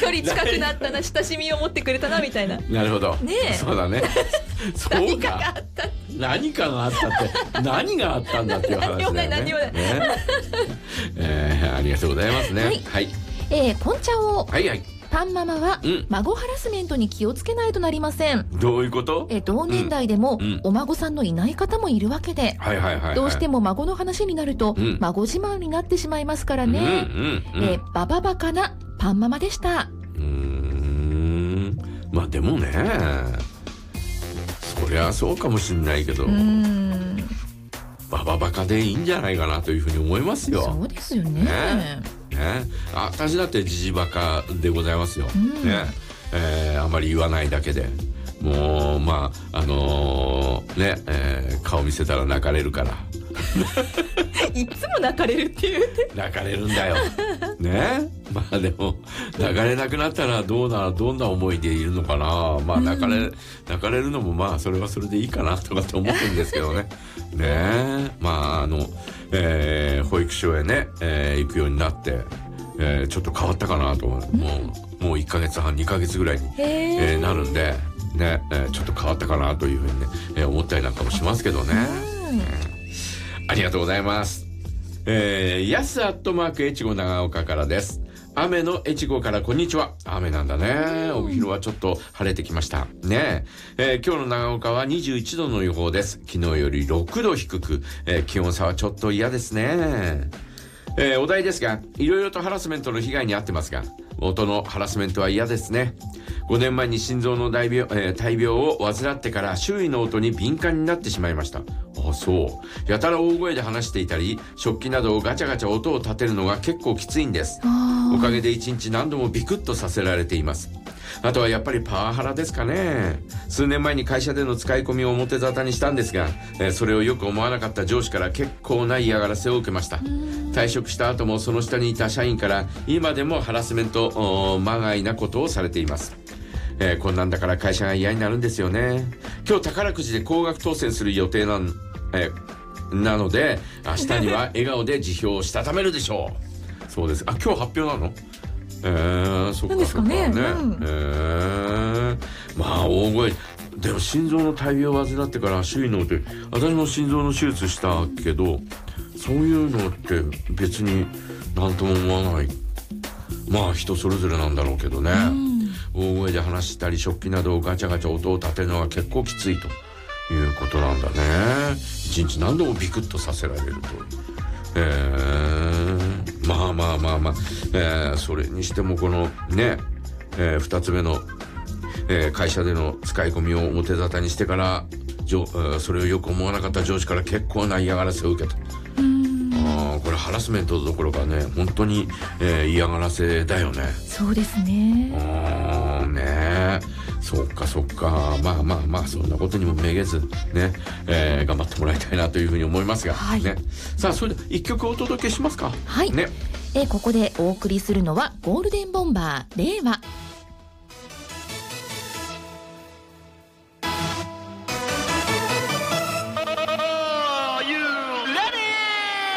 距離近くなったな、親しみを持ってくれたなみたいな。 なるほど。 ねえ、 そうだね。そうか。何かがあったって何があったんだっていう話だよね。 何もない。 ありがとうございますね。はい。 こんちゃお。 はいはい。 パンママは孫ハラスメントに気をつけないとなりません。 どういうこと？ 同年代でもお孫さんのいない方もいるわけで、どうしても孫の話になると孫自慢になってしまいますからね。バババカなパンママでした。 まあでもね、そりゃそうかもしれないけど、バババカでいいんじゃないかなというふうに思いますよ。 そうですよね。 私だってジジバカでございますよ。あまり言わないだけで、もうまあ顔見せたら泣かれるから。 いつも泣かれるっていう。 泣かれるんだよ。ね。まあでも泣かれなくなったらどんな思いでいるのかな。まあ泣かれるのもまあそれはそれでいいかなとかって思うんですけどね。ね。まあ保育所へね、行くようになって、ちょっと変わったかなと思う。もう1ヶ月半2ヶ月ぐらいに、なるんでね、ちょっと変わったかなというふうにね、思ったりなんかもしますけどね。ありがとうございます。やす@越後長岡からです。雨の越後からこんにちは。雨なんだね。お昼はちょっと晴れてきましたね。今日の長岡は21度の予報です。昨日より6度低く、気温差はちょっと嫌ですね。お題ですが、いろいろとハラスメントの被害に遭ってますが、元のハラスメントは嫌ですね。5年前に心臓の大病を患ってから周囲の音に敏感になってしまいました。あ、そう。やたら大声で話していたり、食器などをガチャガチャ音を立てるのが結構きついんです。おかげで1日何度もビクッとさせられています。あとはやっぱりパワハラですかね。数年前に会社での使い込みを表沙汰にしたんですが、それをよく思わなかった上司から結構な嫌がらせを受けました。退職した後もその下にいた社員から今でもハラスメントまがいなことをされています。こんなんだから会社が嫌になるんですよね。今日宝くじで高額当選する予定なので、明日には笑顔で辞表をしたためるでしょう。そうです。あ、今日発表なの？そっかそっかね。まあ大声でも心臓の大病を患ってから周囲の音、私も心臓の手術したけど、そういうのって別に何とも思わない。まあ人それぞれなんだろうけどね。大声で話したり食器などをガチャガチャ音を立てるのが結構きついということなんだね。一日何度もビクッとさせられると。それにしてもこのね、2つ目の、会社での使い込みを表沙汰にしてからそれをよく思わなかった上司から結構な嫌がらせを受けた。これハラスメントどころかね、本当に、嫌がらせだよね。 そうですね。 ね、そっかそっか。まあそんなことにもめげずね、頑張ってもらいたいなというふうに思いますが、ね。さあそれで一曲お届けしますか。 はい。ね。ここでお送りするのはゴールデンボンバー令和。